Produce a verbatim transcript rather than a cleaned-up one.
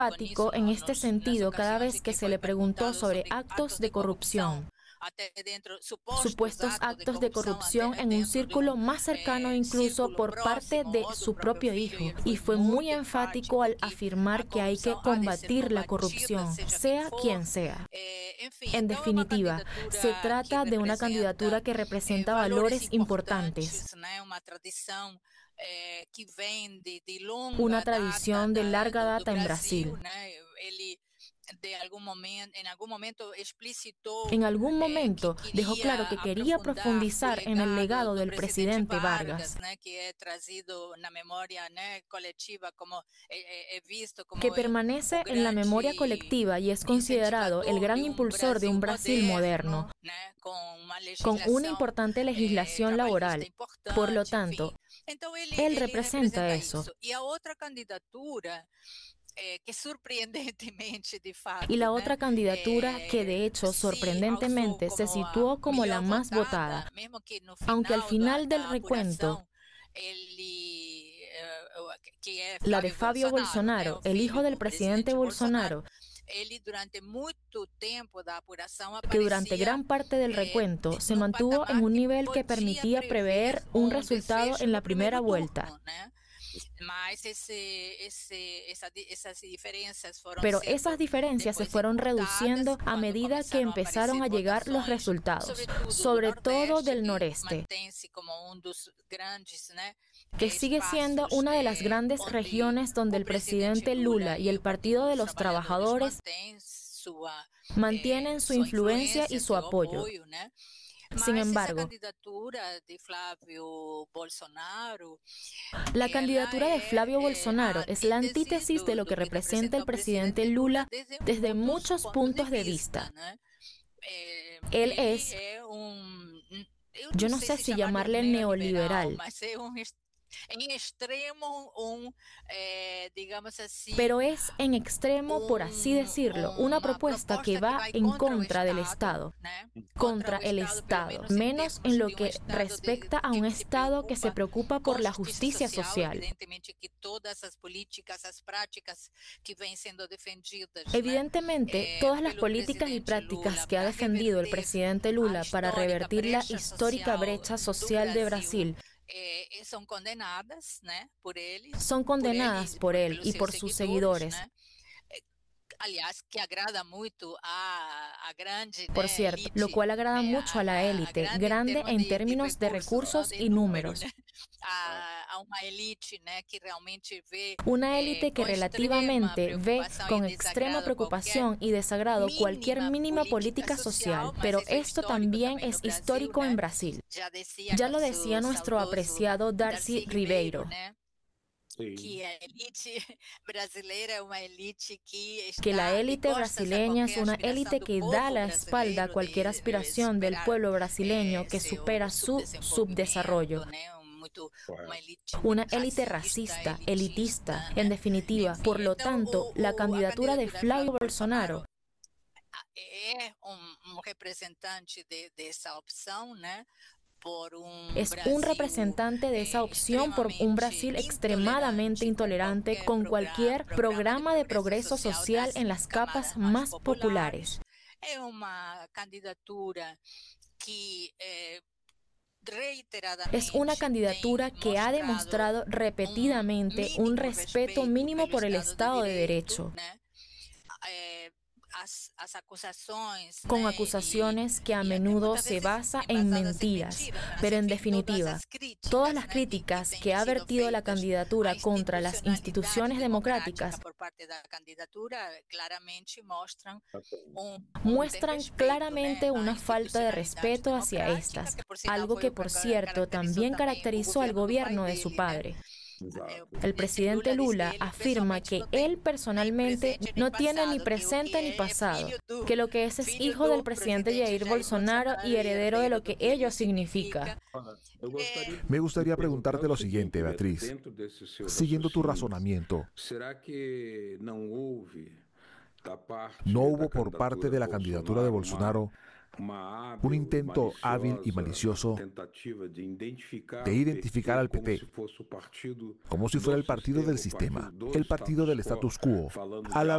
enfático en este sentido cada vez que se le preguntó sobre actos de corrupción, supuestos actos de corrupción en un círculo más cercano incluso por parte de su propio hijo, y fue muy enfático al afirmar que hay que combatir la corrupción, sea quien sea. En definitiva, se trata de una candidatura que representa valores importantes, una tradición de larga data en Brasil. De algún momento, en algún momento explicitó, en algún momento eh, que dejó claro que quería profundizar en el legado del presidente Vargas, né, que, é trazido na memória, né, coletiva, como é, é visto como que permanece en la memoria colectiva y es considerado el gran impulsor de un Brasil moderno, né, con, uma con una importante legislación eh, laboral. Por lo tanto, então, ele, él ele representa eso. eso. Y a otra candidatura Eh, que sorprendentemente, de fato, y la né? otra candidatura eh, que de hecho sorprendentemente se situó como la más votada, final aunque al final da, del da recuento, ele, uh, que é la de Fabio Bolsonaro, Bolsonaro, né? el hijo del presidente Bolsonaro, ele durante muito tempo da apuração que durante gran parte del recuento se mantuvo en un nivel que permitía prever un resultado en la primera vuelta. Pero esas diferencias se fueron reduciendo a medida que empezaron a llegar los resultados, sobre todo del noreste, que sigue siendo una de las grandes regiones donde el presidente Lula y el Partido de los Trabajadores mantienen su influencia y su apoyo. Sin embargo, la candidatura de Flavio Bolsonaro es la antítesis de lo que representa el presidente Lula desde muchos puntos de vista. Él es, yo no sé si llamarle neoliberal, en extremo un, eh, digamos así, pero es en extremo, por así decirlo, una propuesta que va en contra del Estado, contra el Estado, menos en lo que respecta a un Estado que se preocupa por la justicia social. Evidentemente, todas las políticas y prácticas que ha defendido el presidente Lula para revertir la histórica brecha social de Brasil Eh, son condenadas, né, por ele, son condenadas por él y por sus seguidores. Né? Aliás, que agrada mucho a, a grande, por né, cierto, elite, lo cual agrada mucho a la élite, grande en términos de recursos y números. A, a una élite, né, que realmente ve, una élite eh, que relativamente ve con extrema preocupación y desagrado cualquier mínima política social, pero esto también es histórico en Brasil. Ya lo decía nuestro apreciado Darcy Ribeiro. Que, a elite brasileira é uma elite que, está, que la élite brasileña es una élite que da la espalda a cualquier aspiración del pueblo brasileño que supera su subdesarrollo. Una élite racista, elitista, en definitiva. Por lo tanto, la candidatura de Flavio Bolsonaro es un representante de, de esa opción, ¿no? Por un es un representante de esa opción por un Brasil extremadamente intolerante con cualquier programa de progreso social en las capas más populares. Es una candidatura que eh, Es una candidatura que ha demostrado repetidamente un respeto mínimo por el Estado de Derecho, As, as acusações, con né, acusaciones que a menudo se basa en mentiras, pero en definitiva, todas las críticas que ha vertido la candidatura contra las instituciones democráticas muestran claramente una falta de respeto hacia estas, algo que por cierto también caracterizó al gobierno de su padre. El presidente Lula afirma que él personalmente no tiene ni presente ni pasado, que lo que es es hijo del presidente Jair Bolsonaro y heredero de lo que ello significa. Me gustaría preguntarte lo siguiente, Beatriz, siguiendo tu razonamiento. ¿No hubo por parte de la candidatura de Bolsonaro un intento hábil y malicioso de identificar al P T como si fuera el partido del sistema, el partido del status quo, al